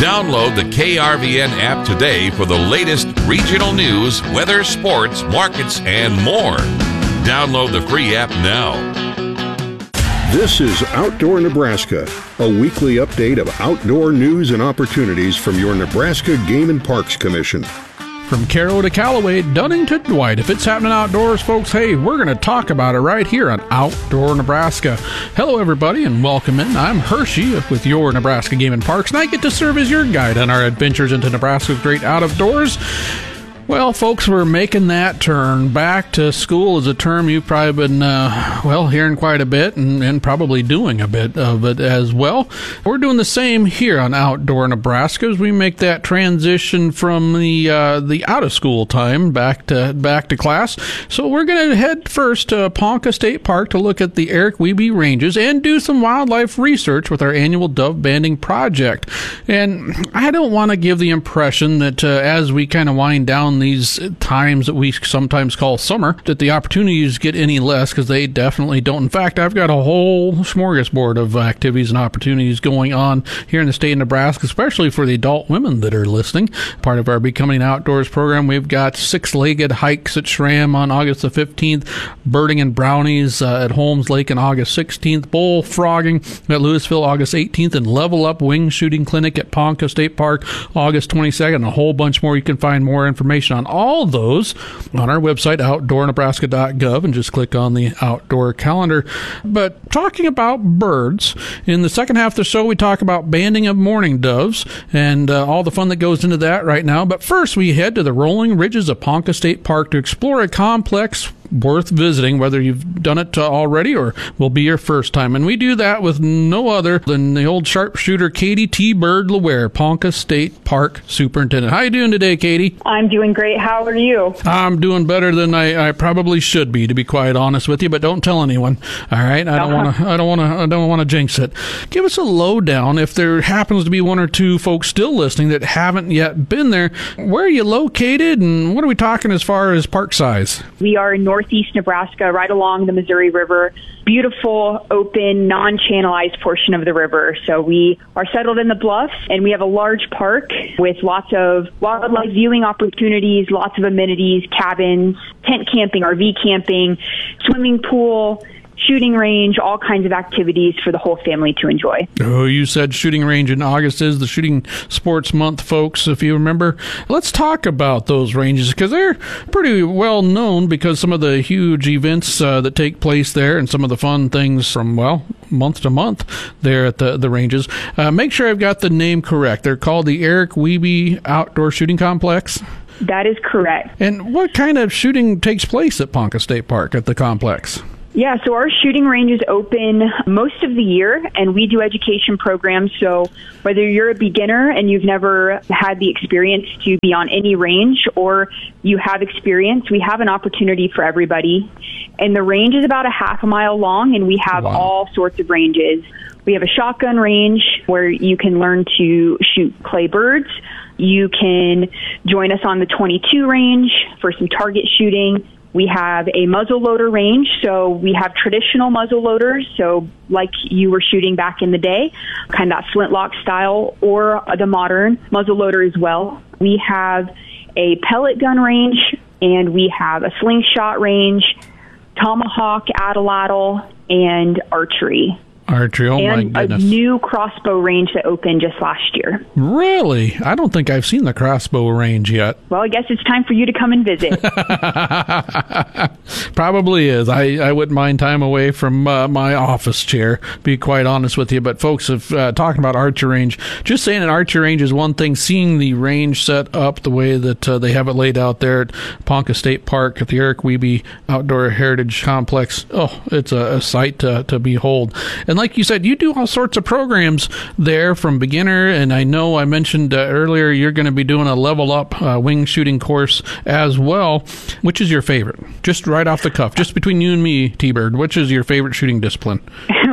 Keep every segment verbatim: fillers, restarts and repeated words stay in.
Download the K R V N app today for the latest regional news, weather, sports, markets, and more. Download the free app now. This is Outdoor Nebraska, a weekly update of outdoor news and opportunities from your Nebraska Game and Parks Commission. From Caro to Callaway, Dunning to Dwight, if it's happening outdoors, folks, hey, we're going to talk about it right here on Outdoor Nebraska. Hello, everybody, and welcome in. I'm Hershey with your Nebraska Game and Parks, and I get to serve as your guide on our adventures into Nebraska's great out-of-doors. Well, folks, we're making that turn. Back to school is a term you've probably been, uh, well, hearing quite a bit and, and probably doing a bit of it as well. We're doing the same here on Outdoor Nebraska as we make that transition from the uh, the out-of-school time back to back to class. So we're going to head first to Ponca State Park to look at the Eric Wiebe Ranges and do some wildlife research with our annual dove banding project. And I don't want to give the impression that uh, as we kind of wind down these times that we sometimes call summer, that the opportunities get any less, because they definitely don't. In fact, I've got a whole smorgasbord of activities and opportunities going on here in the state of Nebraska, especially for the adult women that are listening. Part of our Becoming Outdoors program, we've got six-legged hikes at Schramm on August the fifteenth, birding and brownies uh, at Holmes Lake on August sixteenth, bullfrogging at Louisville August eighteenth, and Level Up Wing Shooting Clinic at Ponca State Park August twenty-second, and a whole bunch more. You can find more information on all those on our website, outdoor nebraska dot gov, and just click on the outdoor calendar. But talking about birds, in the second half of the show, we talk about banding of mourning doves and uh, all the fun that goes into that right now. But first, we head to the rolling ridges of Ponca State Park to explore a complex worth visiting, whether you've done it already or will be your first time. And we do that with no other than the old sharpshooter Katie T. Bird LeWare, Ponca State Park Superintendent. How you doing today, Katie? I'm doing great. How are you? I'm doing better than I, I probably should be, to be quite honest with you, but don't tell anyone. All right? I don't uh-huh. want to I don't want to I don't want to jinx it. Give us a lowdown if there happens to be one or two folks still listening that haven't yet been there. Where are you located, and what are we talking as far as park size? We are in northeast Nebraska, right along the Missouri River. Beautiful, open, non-channelized portion of the river. So we are settled in the bluffs, and we have a large park with lots of wildlife viewing opportunities, lots of amenities, cabins, tent camping, R V camping, swimming pool, shooting range, all kinds of activities for the whole family to enjoy. Oh, you said shooting range in August is the shooting sports month, folks, if you remember. Let's talk about those ranges, because they're pretty well known because some of the huge events uh, that take place there and some of the fun things from, well, month to month there at the, the ranges. Uh, make sure I've got the name correct. They're called the Eric Wiebe Outdoor Shooting Complex. That is correct. And what kind of shooting takes place at Ponca State Park at the complex? Yeah, so our shooting range is open most of the year, and we do education programs. So whether you're a beginner and you've never had the experience to be on any range, or you have experience, we have an opportunity for everybody. And the range is about a half a mile long, and we have Wow. all sorts of ranges. We have a shotgun range where you can learn to shoot clay birds. You can join us on the twenty-two range for some target shooting. We have a muzzleloader range, so we have traditional muzzleloaders, so like you were shooting back in the day, kind of that flintlock style, or the modern muzzleloader as well. We have a pellet gun range, and we have a slingshot range, tomahawk, atlatl, and archery. Archery, oh and my goodness. A new crossbow range that opened just last year. Really? I don't think I've seen the crossbow range yet. Well, I guess it's time for you to come and visit. Probably is. I, I wouldn't mind time away from uh, my office chair, be quite honest with you. But folks, if uh, talking about archery range, just saying an archery range is one thing. Seeing the range set up the way that uh, they have it laid out there at Ponca State Park at the Eric Wiebe Outdoor Heritage Complex, oh, it's a, a sight to, to behold. And like you said, you do all sorts of programs there from beginner, and I know I mentioned uh, earlier you're going to be doing a level up uh, wing shooting course as well. Which is your favorite? Just right off the cuff, just between you and me, T-Bird, which is your favorite shooting discipline?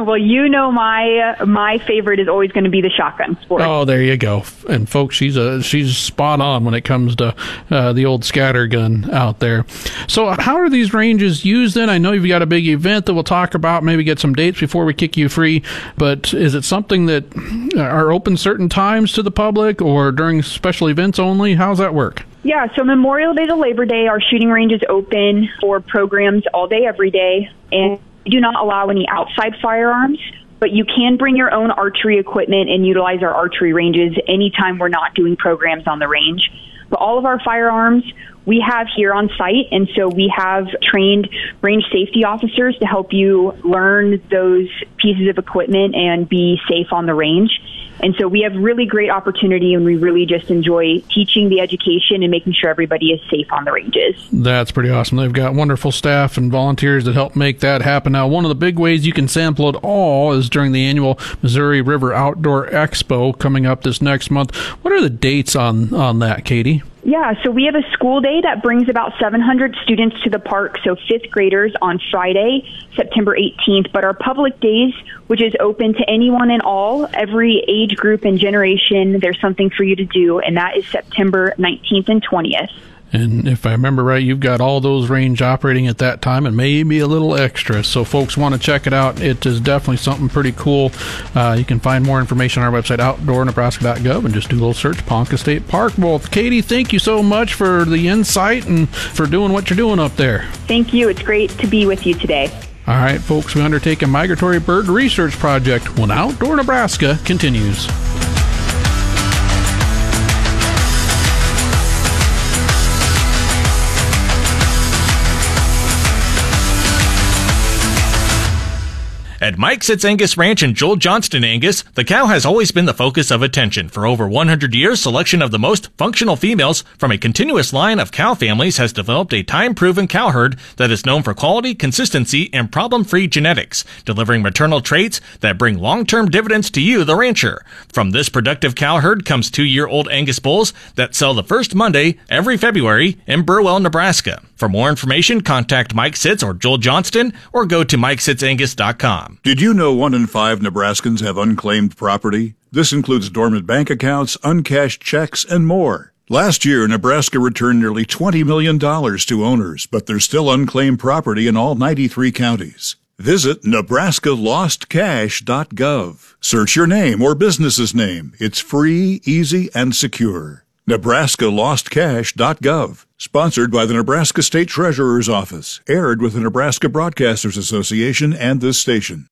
Well, you know my uh, my favorite is always going to be the shotgun sport. Oh, there you go. And folks, she's a she's spot on when it comes to uh, the old scatter gun out there. So how are these ranges used then? I know you've got a big event that we'll talk about, maybe get some dates before we kick you free, but is it something that are open certain times to the public or during special events only? How's that work? Yeah, so Memorial Day to Labor Day, our shooting range is open for programs all day, every day, and we do not allow any outside firearms, but you can bring your own archery equipment and utilize our archery ranges anytime we're not doing programs on the range. But all of our firearms we have here on site, and so we have trained range safety officers to help you learn those pieces of equipment and be safe on the range. And so we have really great opportunity, and we really just enjoy teaching the education and making sure everybody is safe on the ranges. That's pretty awesome. They've got wonderful staff and volunteers that help make that happen. Now, one of the big ways you can sample it all is during the annual Missouri River Outdoor Expo coming up this next month. What are the dates on, on that, Katie? Yeah, so we have a school day that brings about seven hundred students to the park, so fifth graders on Friday, September eighteenth. But our public days, which is open to anyone and all, every age group and generation, there's something for you to do, and that is September nineteenth and twentieth. And if I remember right, you've got all those range operating at that time and maybe a little extra. So folks want to check it out. It is definitely something pretty cool. Uh, you can find more information on our website, outdoor nebraska dot gov, and just do a little search, Ponca State Park. Well, Katie, thank you so much for the insight and for doing what you're doing up there. Thank you. It's great to be with you today. All right, folks, we undertake a migratory bird research project when Outdoor Nebraska continues. At Mike Sitz Angus Ranch and Joel Johnston Angus, the cow has always been the focus of attention. For over one hundred years, selection of the most functional females from a continuous line of cow families has developed a time-proven cow herd that is known for quality, consistency, and problem-free genetics, delivering maternal traits that bring long-term dividends to you, the rancher. From this productive cow herd comes two-year-old Angus bulls that sell the first Monday every February in Burwell, Nebraska. For more information, contact Mike Sitz or Joel Johnston or go to mike sitz angus dot com. Did you know one in five Nebraskans have unclaimed property? This includes dormant bank accounts, uncashed checks, and more. Last year, Nebraska returned nearly twenty million dollars to owners, but there's still unclaimed property in all ninety-three counties. Visit nebraska lost cash dot gov. Search your name or business's name. It's free, easy, and secure. nebraska lost cash dot gov. Sponsored by the Nebraska State Treasurer's Office. Aired with the Nebraska Broadcasters Association and this station.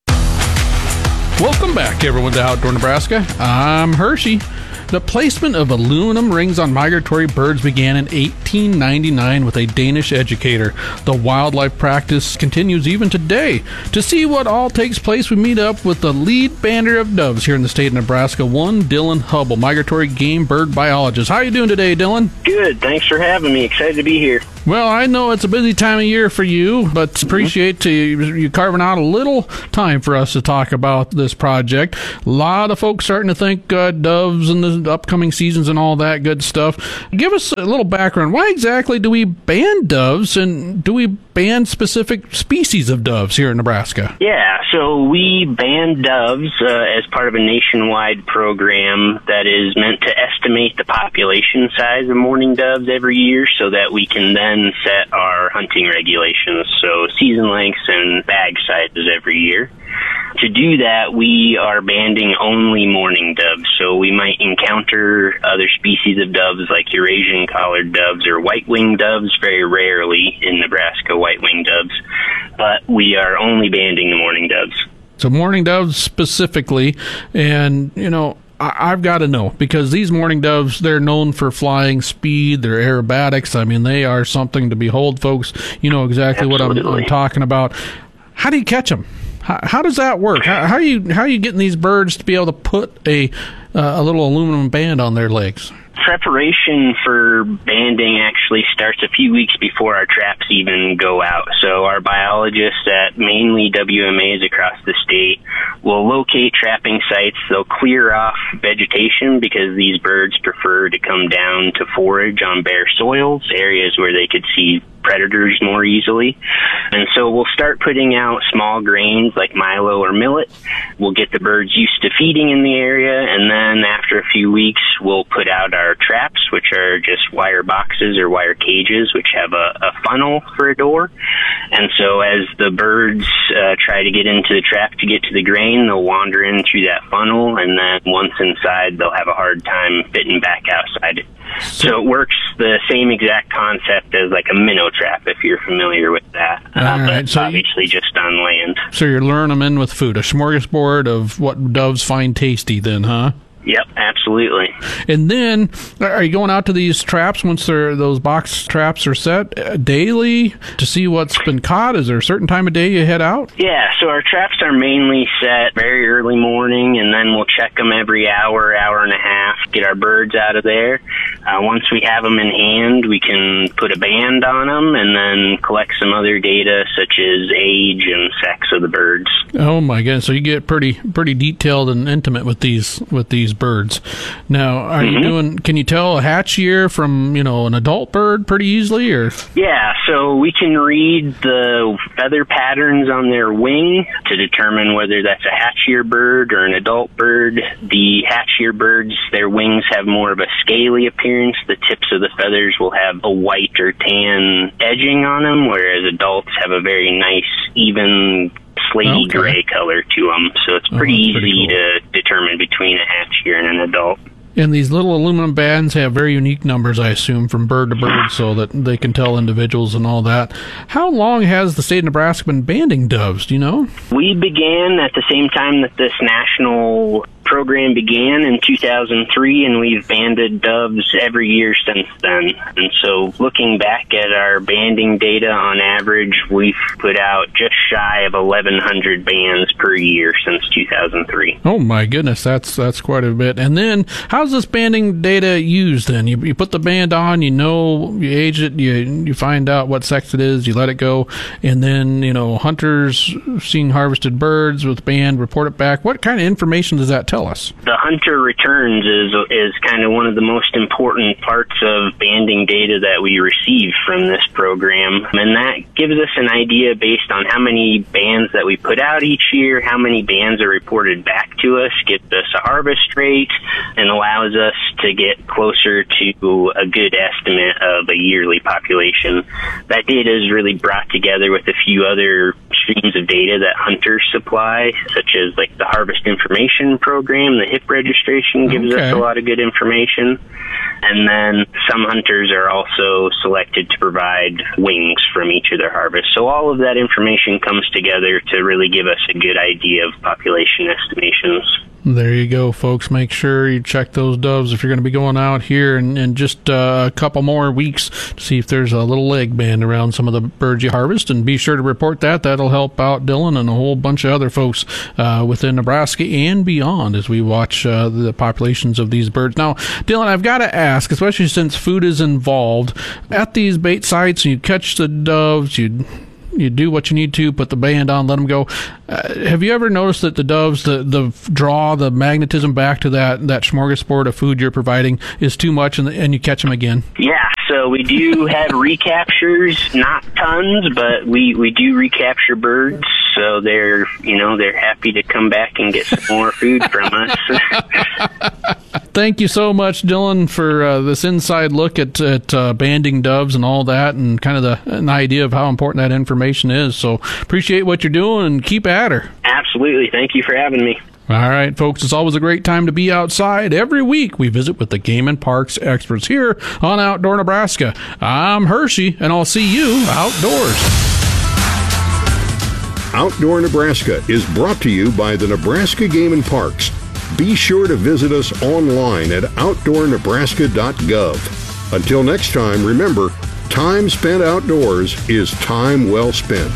Welcome back, everyone, to Outdoor Nebraska. I'm Hershey. The placement of aluminum rings on migratory birds began in eighteen ninety-nine with a Danish educator. The wildlife practice continues even today. To see what all takes place, we meet up with the lead bander of doves here in the state of Nebraska, one Dylan Hubble, migratory game bird biologist. How are you doing today, Dylan? Good. Thanks for having me. Excited to be here. Well, I know it's a busy time of year for you, but appreciate to you carving out a little time for us to talk about this project. A lot of folks starting to think uh, doves and the upcoming seasons and all that good stuff. Give us a little background. Why exactly do we ban doves, and do we ban specific species of doves here in Nebraska? Yeah, so we ban doves uh, as part of a nationwide program that is meant to estimate the population size of mourning doves every year so that we can then set our hunting regulations, so season lengths and bag sizes every year. To do that, we are banding only mourning doves, so we might encounter other species of doves like Eurasian collared doves or white-winged doves, very rarely in Nebraska, white-winged doves, but we are only banding the mourning doves. So mourning doves specifically, and, you know, I've got to know, because these mourning doves, they're known for flying speed, they're aerobatics. I mean, they are something to behold, folks. You know exactly Absolutely. what I'm, I'm talking about. How do you catch them? How, how does that work? How, how are you how are you getting these birds to be able to put a uh, a little aluminum band on their legs? Preparation for banding actually starts a few weeks before our traps even go out. So our biologists at mainly W M As across the state will locate trapping sites. They'll clear off vegetation because these birds prefer to come down to forage on bare soils, areas where they could see predators more easily. And so we'll start putting out small grains like milo or millet. We'll get the birds used to feeding in the area, and then after a few weeks, we'll put out our traps, which are just wire boxes or wire cages, which have a, a funnel for a door. And so as the birds uh, try to get into the trap to get to the grain, they'll wander in through that funnel, and then once inside, they'll have a hard time fitting back outside. So it works the same exact concept as like a minnow trap, if you're familiar with that. Uh, All right, but so obviously you, just on land. So you're luring them in with food, a smorgasbord of what doves find tasty then, huh? Yep, absolutely. And then, are you going out to these traps once they're, those box traps are set uh, daily to see what's been caught? Is there a certain time of day you head out? Yeah, so our traps are mainly set very early morning, and then we'll check them every hour, hour and a half, get our birds out of there. Uh, once we have them in hand, we can put a band on them and then collect some other data such as age and sex of the birds. Oh my goodness! So you get pretty pretty detailed and intimate with these with these birds. Now, are mm-hmm. you doing? Can you tell a hatch year from you know an adult bird pretty easily, or? Yeah, so we can read the feather patterns on their wing to determine whether that's a hatch year bird or an adult bird. The hatch year birds, their wings have more of a scaly appearance. The tips of the feathers will have a white or tan edging on them, whereas adults have a very nice, even slaty okay. gray color to them. So it's pretty oh, easy pretty cool. to determine between a hatch year and an adult. And these little aluminum bands have very unique numbers, I assume, from bird to bird, so that they can tell individuals and all that. How long has the state of Nebraska been banding doves, do you know? We began at the same time that this national program began in two thousand three, and we've banded doves every year since then. And so looking back at our banding data, on average, we've put out just shy of eleven hundred bands per year since two thousand three. Oh my goodness, that's that's quite a bit. And then how's this banding data used then? You, you put the band on, you know, you age it, you you find out what sex it is, you let it go, and then, you know, hunters seeing harvested birds with band report it back. What kind of information does that tell us? The hunter returns is is kind of one of the most important parts of banding data that we receive from this program, and that gives us an idea based on how many bands that we put out each year, how many bands are reported back to us, gives us a harvest rate, and allows us to get closer to a good estimate of a yearly population. That data is really brought together with a few other streams of data that hunters supply, such as like the Harvest Information Program. The H I P registration gives okay. us a lot of good information. And then some hunters are also selected to provide wings from each of their harvests. So all of that information comes together to really give us a good idea of population estimations. There you go, folks. Make sure you check those doves if you're going to be going out here in, in just uh, a couple more weeks to see if there's a little leg band around some of the birds you harvest. And be sure to report that. That'll help out Dylan and a whole bunch of other folks uh, within Nebraska and beyond as we watch uh, the populations of these birds. Now, Dylan, I've got to ask, especially since food is involved, at these bait sites, you catch the doves, you you do what you need to, put the band on, let them go. Uh, have you ever noticed that the doves, the, the draw, the magnetism back to that, that smorgasbord of food you're providing is too much, and, and you catch them again? Yeah, so we do have recaptures, not tons, but we, we do recapture birds, so they're, you know, they're happy to come back and get some more food from us. Thank you so much, Dylan, for uh, this inside look at, at uh, banding doves and all that, and kind of the, an idea of how important that information is. So appreciate what you're doing, and keep at her. Absolutely. Thank you for having me. All right, folks, it's always a great time to be outside. Every week we visit with the Game and Parks experts here on Outdoor Nebraska. I'm Hershey, and I'll see you outdoors. Outdoor Nebraska is brought to you by the Nebraska Game and Parks. Be sure to visit us online at outdoor nebraska dot gov. Until next time, remember, time spent outdoors is time well spent.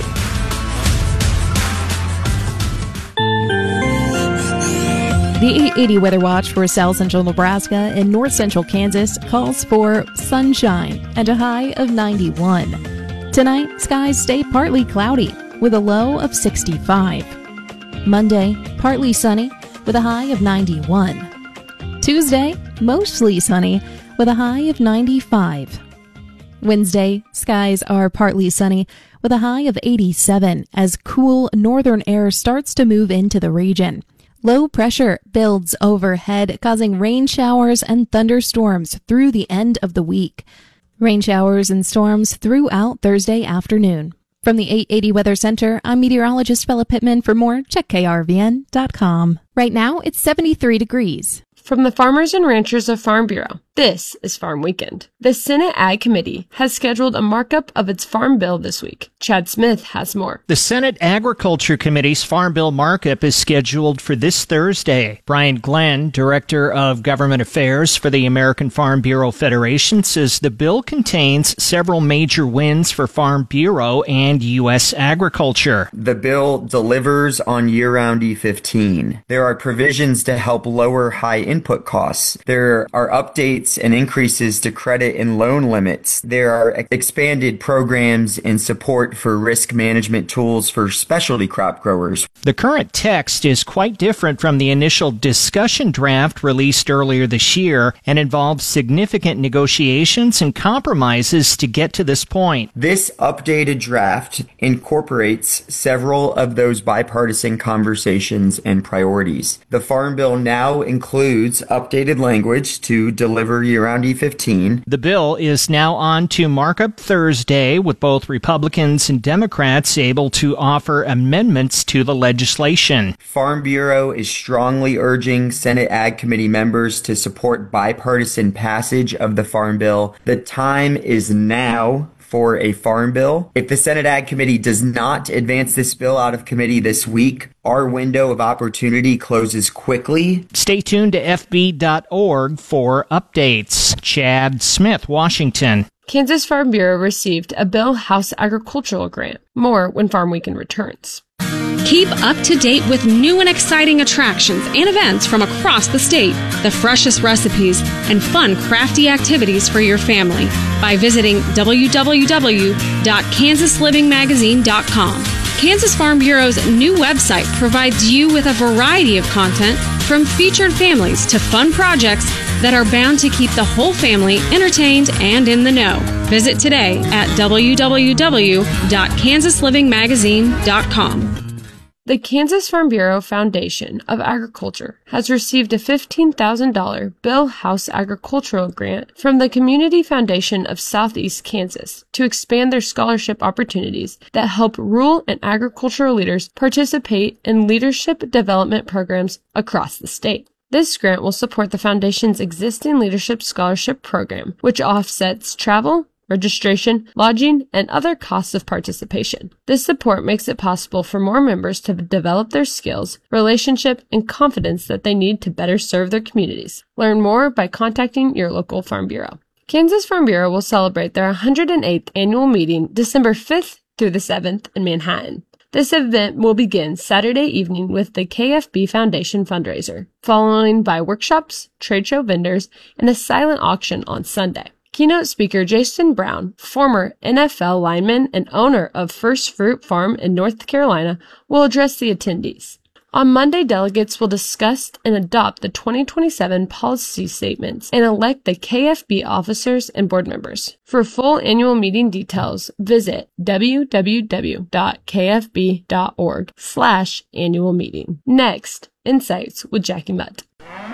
The eight eighty Weather Watch for South Central Nebraska and North Central Kansas calls for sunshine and a high of ninety-one. Tonight, skies stay partly cloudy with a low of sixty-five. Monday, partly sunny with a high of ninety-one. Tuesday, mostly sunny with a high of ninety-five. Wednesday, skies are partly sunny with a high of eighty-seven as cool northern air starts to move into the region. Low pressure builds overhead, causing rain showers and thunderstorms through the end of the week. Rain showers and storms throughout Thursday afternoon. From the eight eighty Weather Center, I'm meteorologist Bella Pittman. For more, check K R V N dot com. Right now, it's seventy-three degrees. From the farmers and ranchers of Farm Bureau, this is Farm Weekend. The Senate Ag Committee has scheduled a markup of its farm bill this week. Chad Smith has more. The Senate Agriculture Committee's farm bill markup is scheduled for this Thursday. Brian Glenn, Director of Government Affairs for the American Farm Bureau Federation, says the bill contains several major wins for Farm Bureau and U S agriculture. The bill delivers on year-round E fifteen. There are provisions to help lower high input costs. There are updates and increases to credit and loan limits. There are expanded programs and support for risk management tools for specialty crop growers. The current text is quite different from the initial discussion draft released earlier this year and involves significant negotiations and compromises to get to this point. This updated draft incorporates several of those bipartisan conversations and priorities. The Farm Bill now includes updated language to deliver year-round E fifteen. The bill is now on to markup Thursday, with both Republicans and Democrats able to offer amendments to the legislation. Farm Bureau is strongly urging Senate Ag Committee members to support bipartisan passage of the Farm Bill. The time is now for a farm bill. If the Senate Ag Committee does not advance this bill out of committee this week, our window of opportunity closes quickly. Stay tuned to F B dot org for updates. Chad Smith, Washington. Kansas Farm Bureau received a Bill House Agricultural Grant. More when Farm Weekend returns. Keep up to date with new and exciting attractions and events from across the state, the freshest recipes, and fun, crafty activities for your family by visiting w w w dot kansas living magazine dot com. Kansas Farm Bureau's new website provides you with a variety of content, from featured families to fun projects that are bound to keep the whole family entertained and in the know. Visit today at w w w dot kansas living magazine dot com. The Kansas Farm Bureau Foundation of Agriculture has received a fifteen thousand dollars Bill House Agricultural Grant from the Community Foundation of Southeast Kansas to expand their scholarship opportunities that help rural and agricultural leaders participate in leadership development programs across the state. This grant will support the Foundation's existing Leadership Scholarship Program, which offsets travel, registration, lodging, and other costs of participation. This support makes it possible for more members to develop their skills, relationship, and confidence that they need to better serve their communities. Learn more by contacting your local Farm Bureau. Kansas Farm Bureau will celebrate their one hundred eighth annual meeting December fifth through the seventh in Manhattan. This event will begin Saturday evening with the K F B Foundation fundraiser, following by workshops, trade show vendors, and a silent auction on Sunday. Keynote speaker Jason Brown, former N F L lineman and owner of First Fruit Farm in North Carolina, will address the attendees. On Monday, delegates will discuss and adopt the twenty twenty-seven policy statements and elect the K F B officers and board members. For full annual meeting details, visit w w w dot k f b dot org slash annual meeting. Next, Insights with Jackie Mutt.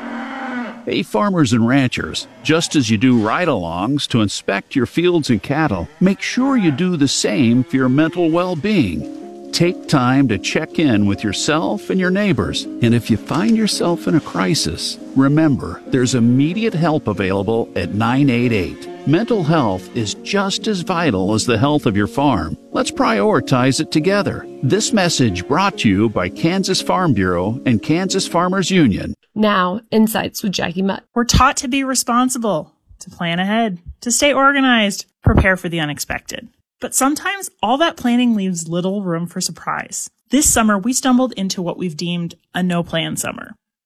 Hey, farmers and ranchers, just as you do ride-alongs to inspect your fields and cattle, make sure you do the same for your mental well-being. Take time to check in with yourself and your neighbors. And if you find yourself in a crisis, remember, there's immediate help available at nine eight eight. Mental health is just as vital as the health of your farm. Let's prioritize it together. This message brought to you by Kansas Farm Bureau and Kansas Farmers Union. Now, Insights with Jackie Mutt. We're taught to be responsible, to plan ahead, to stay organized, prepare for the unexpected. But sometimes all that planning leaves little room for surprise. This summer, we stumbled into what we've deemed a no-plan summer.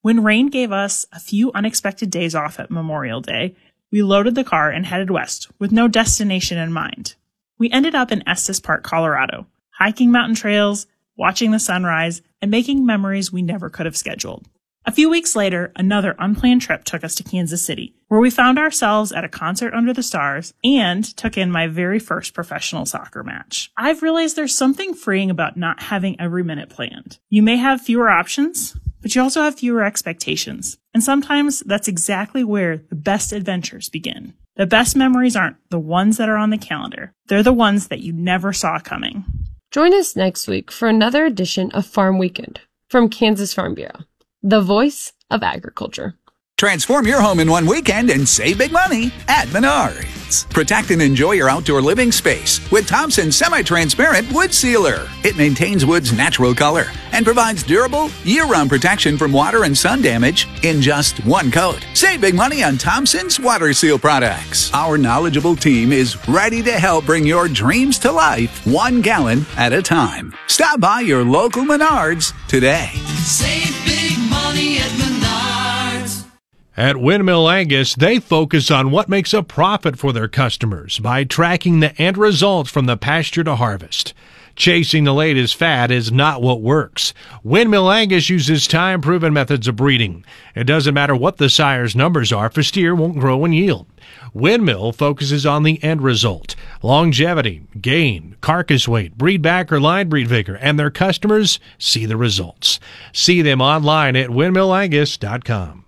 When rain gave us a few unexpected days off at Memorial Day, we loaded the car and headed west with no destination in mind. We ended up in Estes Park, Colorado, hiking mountain trails, watching the sunrise, and making memories we never could have scheduled. A few weeks later, another unplanned trip took us to Kansas City, where we found ourselves at a concert under the stars and took in my very first professional soccer match. I've realized there's something freeing about not having every minute planned. You may have fewer options, but you also have fewer expectations. And sometimes that's exactly where the best adventures begin. The best memories aren't the ones that are on the calendar. They're the ones that you never saw coming. Join us next week for another edition of Farm Weekend from Kansas Farm Bureau, the voice of agriculture. Transform your home in one weekend and save big money at Menards. Protect and enjoy your outdoor living space with Thompson's semi-transparent wood sealer. It maintains wood's natural color and provides durable, year-round protection from water and sun damage in just one coat. Save big money on Thompson's water seal products. Our knowledgeable team is ready to help bring your dreams to life one gallon at a time. Stop by your local Menards today. Save big money at Menards. At Windmill Angus, they focus on what makes a profit for their customers by tracking the end results from the pasture to harvest. Chasing the latest fad is not what works. Windmill Angus uses time-proven methods of breeding. It doesn't matter what the sire's numbers are, for steer won't grow and yield. Windmill focuses on the end result, longevity, gain, carcass weight, breed back or line breed vigor, and their customers see the results. See them online at windmill angus dot com.